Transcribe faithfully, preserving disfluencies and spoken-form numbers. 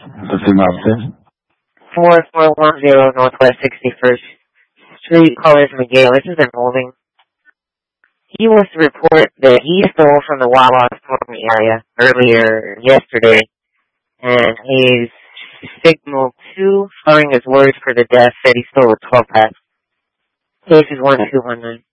Confirmarte. four four one zero Northwest sixty-first Street, Colors Miguel. This has been holding. He wants to report that he stole from the Wawa store in the area earlier yesterday, and his signal two, following his words for the death, said he stole a twelve pack. Case is one two one nine.